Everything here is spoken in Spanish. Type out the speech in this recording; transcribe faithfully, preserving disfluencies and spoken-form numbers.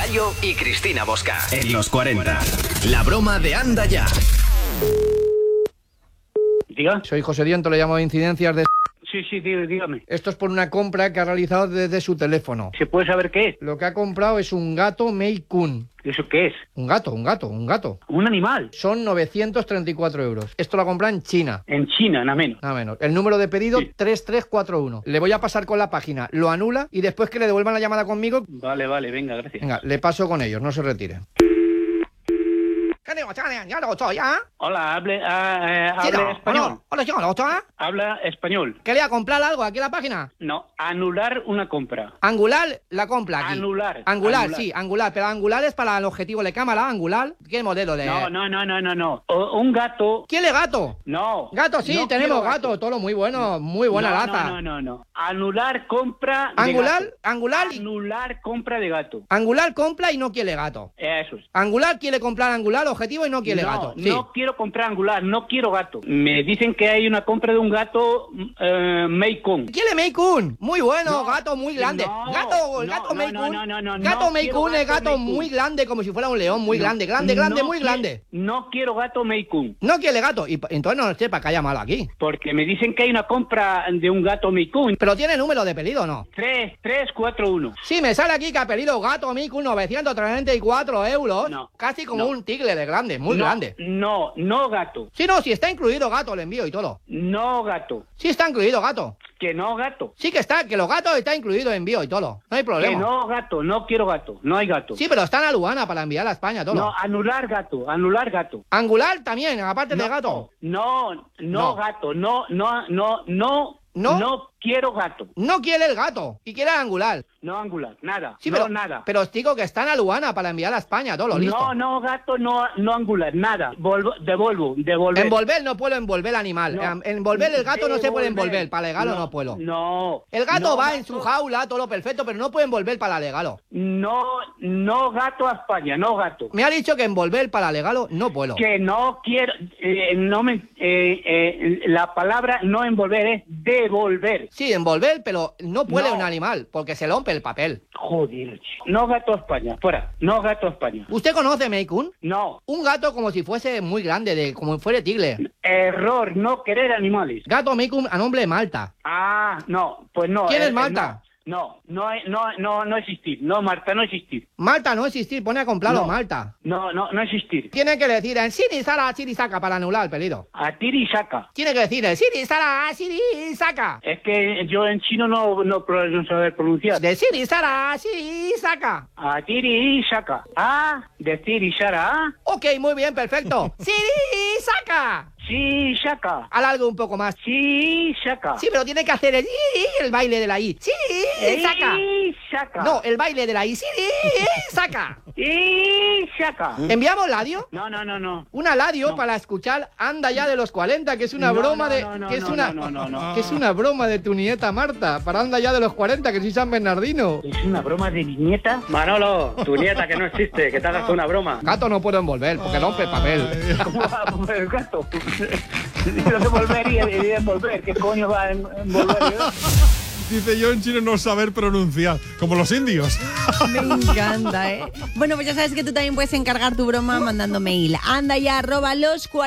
Gallo y Cristina Bosca. En los cuarenta. La broma de Anda Ya. Diga. Soy José Diento, le llamo de Incidencias de... Sí, sí, dí- dígame. Esto es por una compra que ha realizado desde su teléfono. ¿Se puede saber qué es? Lo que ha comprado es un gato Maine Coon. ¿Eso qué es? Un gato, un gato, un gato. ¿Un animal? Son novecientos treinta y cuatro euros. Esto lo ha comprado en China. En China, nada menos. Nada menos. El número de pedido, Sí. tres tres cuatro uno. Le voy a pasar con la página, lo anula y después que le devuelvan la llamada conmigo... Vale, vale, venga, gracias. Venga, le paso con ellos, no se retire. Hola, hable, ah, eh, hable español. Habla español. ¿Qué le va a comprar algo aquí en la página? No, anular una compra. Angular la compra aquí. Anular. Angular, Anular. sí, angular. Pero angular es para el objetivo de cámara, angular. ¿Qué modelo de...? No, no, no, no, no, no. O- un gato. ¿Quiere gato? No. Gato, sí, No tenemos quiero gato. Todo muy bueno, muy buena no, raza. No, no, no, no. Anular compra de Angular, gato. angular, y- Anular compra de gato. angular compra y no quiere gato. Eso es. Angular quiere comprar angular, objetivo y no quiere no, gato. Sí. No quiero comprar angular, no quiero gato. Me dicen que hay una compra de un gato eh, Maine Coon. ¿Quiere Maine Coon? Muy bueno, No, gato muy grande. no, gato, el no, gato no, Maine no, Coon. no, no, no, gato no Maine quiero Coon es gato gato Maine Coon. muy grande, como si fuera un león, muy No, grande, grande, grande, no muy quiero- grande. No quiero gato Maine Coon. No quiere gato. Y p- entonces no sepa que haya mal aquí. Porque me dicen que hay una compra de un gato Maine Coon. Pero tiene número de pedido, ¿no? tres, tres, cuatro, uno. Sí, me sale aquí que ha pedido gato Maine Coon novecientos treinta y cuatro euros. No, Casi como no. un tigre de grande, muy no, grande. No, no gato. Sí, no, si está incluido gato, le envío y todo. No gato. Sí está incluido gato. Que no gato. Sí que está, que los gatos está incluido envío y todo. No hay Que problema. no gato. No quiero gato. No hay gato. Sí, pero está en aduana para enviar a España todo. No, anular gato. Anular gato. Angular también, aparte de No, gato. No, no, No. gato. No, no, no, no. ¿No? No quiero gato. No quiere el gato y quiere el angular. No angular. Nada. Sí, no, pero, nada. pero os digo que está en aduana para enviar a España todo, listo. No, no, gato, no, no angular. Nada. Volvo, devuelvo. Devolver. Envolver no puedo envolver el animal. No. Em- Envolver el gato no se puede Devolver. envolver, para legalo no, puedo. No. El gato no, va en su jaula, todo lo perfecto, pero no puede envolver para legalo. No, no gato a España, no gato. Me ha dicho que envolver para legalo no puedo. Que no quiero, eh, no me, eh, eh, la palabra no envolver es devolver. Sí, envolver, pero no puede No. un animal, porque se rompe el papel. Joder, chico. No gato a España, fuera, no gato a España. ¿Usted conoce Maine Coon? No, Un gato como si fuese muy grande, de como si fuera tigre. error, no querer animales. Gato Maine Coon a nombre de Malta. Ah, no, pues no. ¿Quién eh, es eh, Malta? No, no, no, no, no, no existir. No, Marta, no existir. Malta no existir, pone a comprarlo No. Malta. No, no, no existir. Tiene que decir en Siri, Sara, Siri, saca para anular el pedido. A tiri y saca. Tiene que decir en Siri, Sara, Siri, saca. Es que yo en chino no, no, pro- no saber pronunciar. De Siri, Sara, Siri, saca. A tiri y saca. Ah, decir y Sara, ah. Ok, muy bien, perfecto. Siri, saca. Sí, saca. Alargo un poco más. Sí, saca. Sí, pero tiene que hacer el, el baile de la I. Siri, saca. Sí, saca. No, el baile de la I. Siri, saca. Sí, saca. ¿Enviamos ladio? No, no, no, no. Una ladio No. para escuchar Anda Ya de los cuarenta, que es una No, broma no, de no, no, que es no, una no, no, no. que es una broma de tu nieta Marta para Anda Ya de los cuarenta, que soy San Bernardino. ¿Es una broma de mi nieta? Manolo, tu nieta que no existe, que te hagas una broma. Gato no puedo envolver porque rompe el papel. ¿Cómo va a mover el gato? Lo que volver y y envolver. ¿Qué coño va a en- envolver? Dice yo en chino no saber pronunciar, como los indios. Me encanta, ¿eh? Bueno, pues ya sabes que tú también puedes encargar tu broma mandando mail. Anda ya, arroba los